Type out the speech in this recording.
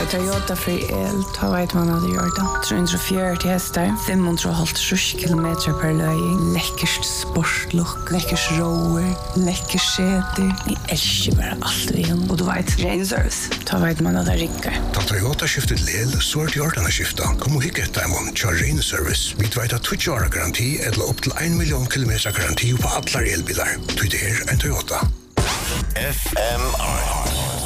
Toyota för el, ta vet man att göra det. 340 hästar, 550 kilometer per löjning. Läckert sportlook, läckert rower, läckert säte. Ni älskar bara allt vi har. Och du vet, Rain Service, ta vet man att det rickar. Ta Toyota skiftet lel, så är det gjort skifta. Kom och hicka ett diamond, kör Rain Service. Vi vet att 20 år garanti eller upp till 1 miljon kilometer garanti på alla elbilar. Det är en Toyota. FMR